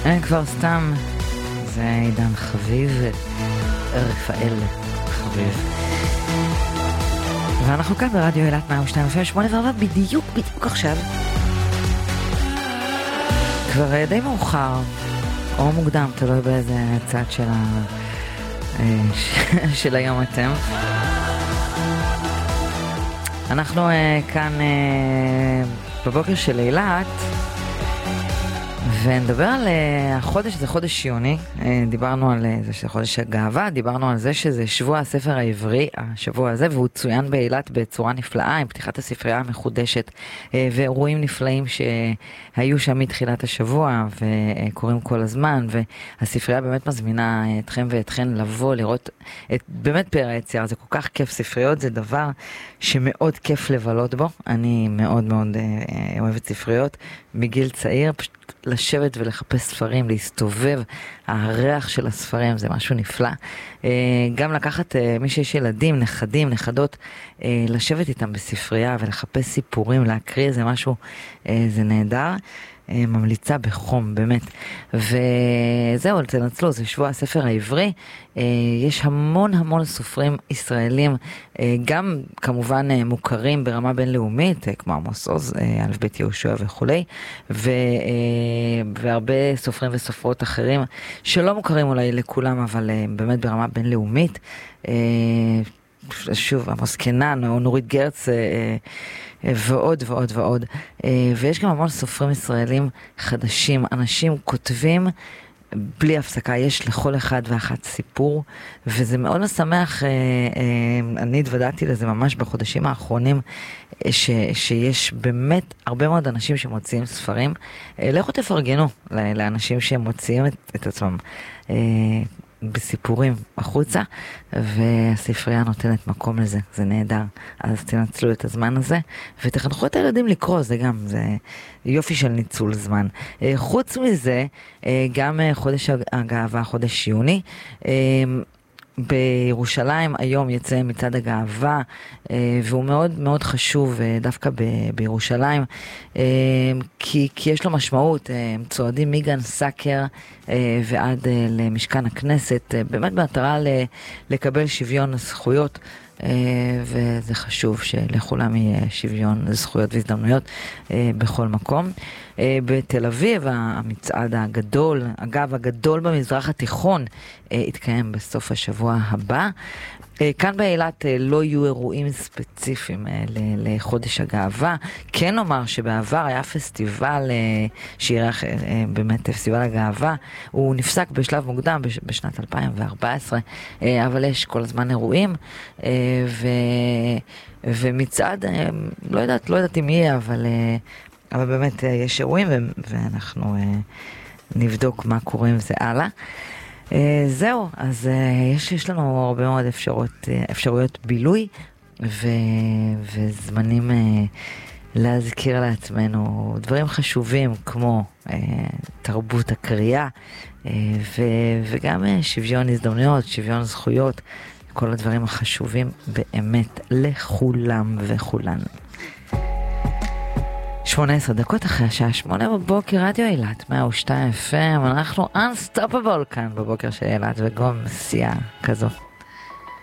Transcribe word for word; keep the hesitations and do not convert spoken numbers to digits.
אין כבר סתם, זה עידן חביב, רפאל חביב. ואנחנו כאן ברדיו אילת מאה ושתיים נקודה שמונה וארבע בדיוק, בדיוק עכשיו. כבר די מאוחר, או מוקדם, תלוי באיזה צד של, ה... של היום אתם. אנחנו כאן בבוקר של אילת, ונדבר על החודש, זה חודש יוני, דיברנו על זה שזה חודש הגאווה, דיברנו על זה שזה שבוע הספר העברי, השבוע הזה, והוא צוין באילת בצורה נפלאה, עם פתיחת הספרייה המחודשת, ואירועים נפלאים שהיו שם מתחילת השבוע, וקורים כל הזמן, והספרייה באמת מזמינה אתכם ואתכן לבוא, לראות את באמת פאר היצירה, זה כל כך כיף, ספריות זה דבר שמאוד כיף לבלות בו, אני מאוד מאוד אוהבת ספריות, מגיל צעיר, פשוט לשבת ולחפש ספרים, להסתובב, הריח של הספרים זה משהו נפלא. גם לקחת מי שיש ילדים, נכדים, נכדות, לשבת איתם בספרייה ולחפש סיפורים, להקריא זה משהו, זה נהדר. ממליצה בחום, באמת. וזהו, תנצלו, זה שבוע הספר העברי. יש המון המון סופרים ישראלים, גם כמובן מוכרים ברמה בינלאומית, כמו עמוס עוז, א' ב' יהושע וכולי, והרבה סופרים וסופרות אחרים, שלא מוכרים אולי לכולם, אבל באמת ברמה בינלאומית. שוב, עמוס קנן או נורית גרץ, ועוד ועוד ועוד. ויש גם המון סופרים ישראלים חדשים, אנשים כותבים בלי הפסקה, יש לכל אחד ואחת סיפור, וזה מאוד משמח, אני התוודעתי לזה ממש בחודשים האחרונים, ש, שיש באמת הרבה מאוד אנשים שמוציאים ספרים, לכו תפרגנו לאנשים שמוציאים את, את עצמם בסיפורים החוצה, והספרייה נותנת מקום לזה, זה נהדר. אז תנצלו את הזמן הזה, ותחנכו את הילדים לקרוא, זה גם, זה יופי של ניצול זמן. חוץ מזה, גם חודש הגאווה, חודש יוני, בירושלים היום יצא מצעד הגאווה, והוא מאוד מאוד חשוב דווקא ב- בירושלים, כי, כי יש לו משמעות, הם צועדים מגן סאקר ועד למשכן הכנסת, באמת במטרה לקבל שוויון זכויות, וזה חשוב שלכולם יהיה שוויון זכויות והזדמנויות בכל מקום. בתל אביב המצעד הגדול, אגב הגדול במזרח התיכון, יתקיים בסוף השבוע הבא. כאן באילת לא יהיו אירועים ספציפיים לחודש הגאווה. כן נאמר שבעבר היה פסטיבל שירח, באמת פסטיבל הגאווה, הוא נפסק בשלב מוקדם בשנת אלפיים וארבע עשרה, אבל יש כל הזמן אירועים, ו... ומצעד, לא יודעת, לא יודעת אם יהיה, אבל, אבל באמת יש אירועים, ואנחנו נבדוק מה קורה עם זה הלאה. Uh, זהו, אז uh, יש, יש לנו הרבה מאוד אפשרויות, uh, אפשרויות בילוי ו, וזמנים uh, להזכיר לעצמנו דברים חשובים כמו uh, תרבות הקריאה uh, ו, וגם uh, שוויון הזדמנויות, שוויון זכויות, כל הדברים החשובים באמת לכולם וכולן. שמונה עשרה דקות אחרי השעה שמונה בבוקר, רדיו אילת מאה ושתיים אף אם, אנחנו Unstoppable כאן בבוקר של אילת, וגם מסיעה כזו.